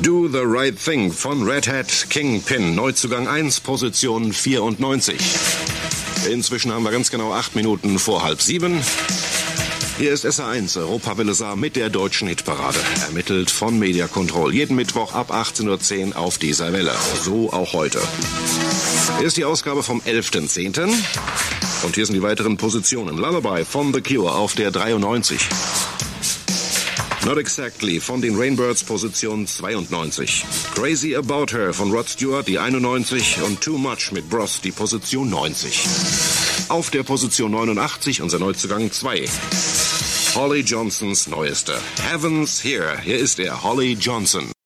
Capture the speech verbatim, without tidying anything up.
Do the Right Thing von Red Hat, Kingpin, Neuzugang eins, Position vierundneunzig. Inzwischen haben wir ganz genau acht Minuten vor halb sieben. Hier ist S R eins, Europawelle Saar mit der deutschen Hitparade. Ermittelt von Media Control. Jeden Mittwoch ab achtzehn Uhr zehn auf dieser Welle. So auch heute. Hier ist die Ausgabe vom elften zehnten Und hier sind die weiteren Positionen. Lullaby von The Cure auf der dreiundneunzig. Not Exactly von den Rainbirds, Position zweiundneunzig. Crazy About Her von Rod Stewart, die einundneunzig. Und Too Much mit Bros, die Position neunzig. Auf der Position neunundachtzig unser Neuzugang zwei. Holly Johnsons neuester. Heaven's Here. Hier ist er, Holly Johnson.